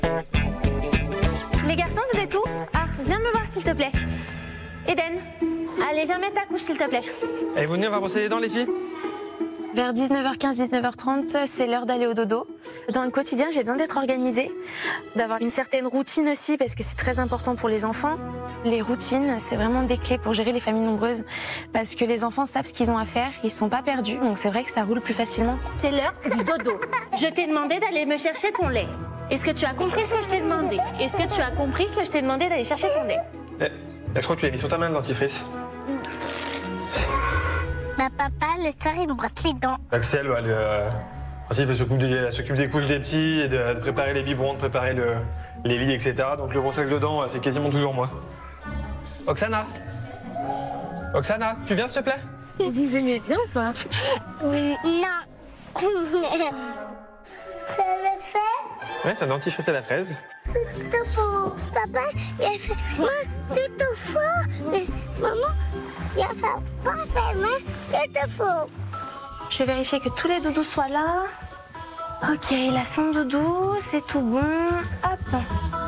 Les garçons, vous êtes où? Ah, viens me voir s'il te plaît. Eden, allez, viens mettre ta couche s'il te plaît. Allez, vous venez, on va brosser les dents, les filles? Vers 19h15, 19h30, c'est l'heure d'aller au dodo. Dans le quotidien, j'ai besoin d'être organisée, d'avoir une certaine routine aussi, parce que c'est très important pour les enfants. Les routines, c'est vraiment des clés pour gérer les familles nombreuses, parce que les enfants savent ce qu'ils ont à faire, ils sont pas perdus, donc c'est vrai que ça roule plus facilement. C'est l'heure du dodo. Je t'ai demandé d'aller me chercher ton lait. Est-ce que tu as compris ce que je t'ai demandé? Est-ce que tu as compris que je t'ai demandé d'aller chercher ton lait? Je crois que tu l'as mis sur ta main, le dentifrice. Bah papa, le soir, il me brosse les dents. Axel, elle s'occupe des couches des petits, et de préparer les biberons, de préparer les lits, etc. Donc le brossage de dents, c'est quasiment toujours moi. Oksana, tu viens s'il te plaît? Vous aimez bien ou pas? Oui. Non. Ça le fait? Ouais, c'est un dentifrice à la fraise. C'est pour papa, il a fait moi tout faux. Mais maman, il a fait pas fait moi tout faux. Je vais vérifier que tous les doudous soient là. Ok, la sonde doudou, c'est tout bon. Hop.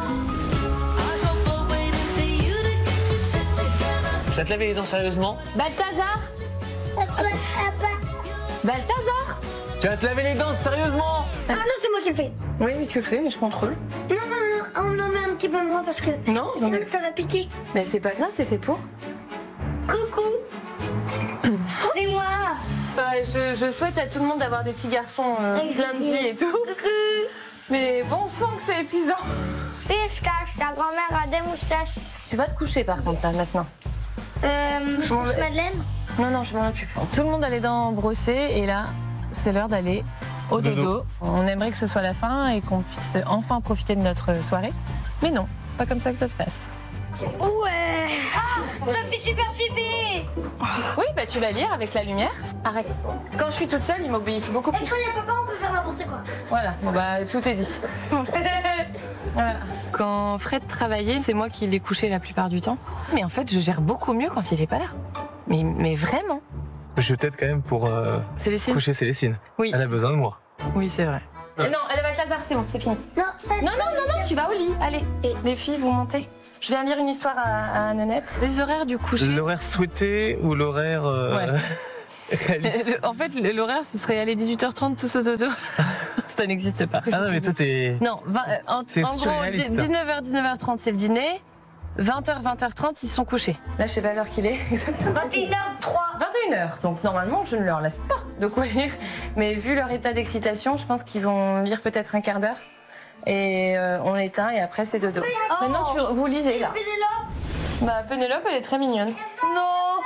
Tu vas te laver les dents sérieusement? Balthazar? Papa. Balthazar? Tu vas te laver les dents sérieusement? Ah non, c'est moi qui le fais. Oui, mais tu le fais, mais je contrôle. Non, on en met un petit peu moins parce que Non, sinon mais- ça va piquer. Mais c'est pas grave, c'est fait pour. Coucou. C'est moi. Je souhaite à tout le monde d'avoir des petits garçons plein de vie et tout. Mais bon, on sent que c'est épuisant. Pistache, ta grand-mère a des moustaches. Tu vas te coucher par contre là maintenant. Madeleine. Non, je m'en occupe. Tout le monde a les dents brossées et là, c'est l'heure d'aller au dodo. On aimerait que ce soit la fin et qu'on puisse enfin profiter de notre soirée. Mais non, c'est pas comme ça que ça se passe. Ouais. Ah, ça fait super pipi. Oui, bah tu vas lire avec la lumière. Arrête. Quand je suis toute seule, ils m'obéissent beaucoup plus. Quand il y a papa, on peut faire n'importe quoi. Voilà, bon bah tout est dit. Voilà. Quand Fred travaillait, c'est moi qui l'ai couché la plupart du temps. Mais en fait, je gère beaucoup mieux quand il est pas là. Mais vraiment. Je t'aide quand même pour Célestine. coucher Célestine. Oui. Elle a besoin de moi. Oui, c'est vrai. Non, elle va Balthazar, c'est bon, c'est fini. Non, ça. Non, tu vas au lit. Allez, les filles, vous montez. Je viens lire une histoire à Nanette. Les horaires du coucher. L'horaire souhaité ou l'horaire réaliste? En fait, l'horaire, ce serait aller 18h30 tous au dodo. Ça n'existe pas. Ah non, mais toi, t'es... Non, en gros, surréaliste. 19h, 19h30, c'est le dîner. 20h, 20h30, ils sont couchés. Là, je sais pas l'heure qu'il est exactement. 21h03. 21h. Donc, normalement, je ne leur laisse pas de quoi lire. Mais vu leur état d'excitation, je pense qu'ils vont lire peut-être un quart d'heure. Et on éteint et après, c'est dodo. Maintenant, vous lisez, là. Pénélope. Bah, Pénélope, elle est très mignonne. Non.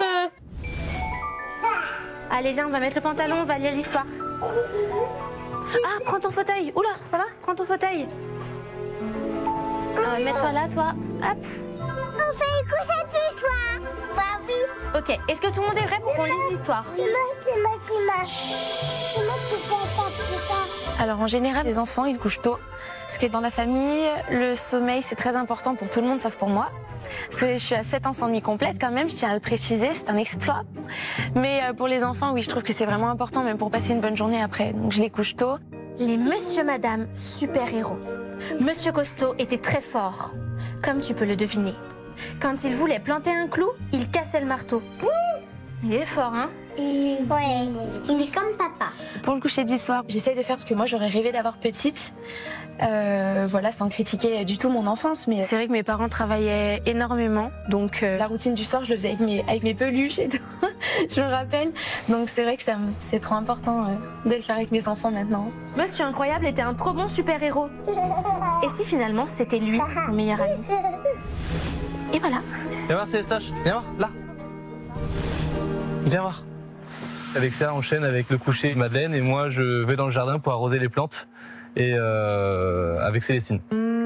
Allez, viens, on va mettre le pantalon, on va lire l'histoire. Ah, prends ton fauteuil. Oula, ça va? Prends ton fauteuil. Mets-toi là, toi. Hop. On fait écouter tout soir. Bah oui. Ok, est-ce que tout le monde est prêt pour qu'on lise l'histoire? C'est moi qui m'a. C'est moi qui fais ça. Alors en général, les enfants, ils se couchent tôt. Parce que dans la famille, le sommeil, c'est très important pour tout le monde, sauf pour moi. Parce que je suis à 7 ans sans nuit complète quand même, je tiens à le préciser, c'est un exploit. Mais pour les enfants, oui, je trouve que c'est vraiment important, même pour passer une bonne journée après. Donc je les couche tôt. Les monsieur, madame, super-héros. Monsieur Costaud était très fort, comme tu peux le deviner. Quand il voulait planter un clou, il cassait le marteau. Il est fort, hein? Ouais, il est comme papa. Pour le coucher du soir, j'essaye de faire ce que moi j'aurais rêvé d'avoir petite. Voilà, sans critiquer du tout mon enfance, mais c'est vrai que mes parents travaillaient énormément, donc la routine du soir, je le faisais avec mes peluches et tout. Je me rappelle. Donc c'est vrai que c'est trop important de le faire avec mes enfants maintenant. Monsieur Incroyable était un trop bon super-héros. Et si finalement c'était lui, son meilleur ami? Et voilà. Viens voir Célestache, viens voir, là. Viens voir. Avec ça, on enchaîne avec le coucher de Madeleine et moi, je vais dans le jardin pour arroser les plantes et avec Célestine.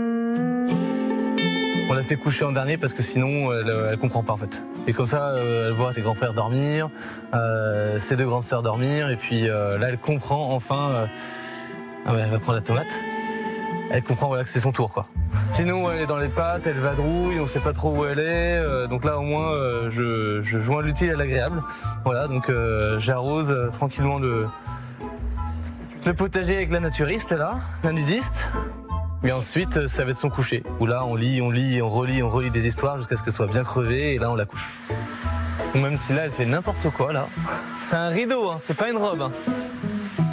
On l'a fait coucher en dernier parce que sinon, elle comprend pas en fait. Et comme ça, elle voit ses grands frères dormir, ses deux grandes sœurs dormir et puis là, elle comprend enfin. Elle va prendre la tomate. Elle comprend voilà, que c'est son tour quoi. Sinon, elle est dans les pattes, elle vadrouille, on sait pas trop où elle est. Donc là, au moins, je joins l'utile à l'agréable. Voilà, donc j'arrose tranquillement le potager avec la naturiste, là, la nudiste. Et ensuite, ça va être son coucher, où là, on lit, on relit des histoires jusqu'à ce qu'elle soit bien crevée, et là, on la couche. Ou même si là, elle fait n'importe quoi, là. C'est un rideau, hein, c'est pas une robe. Hein.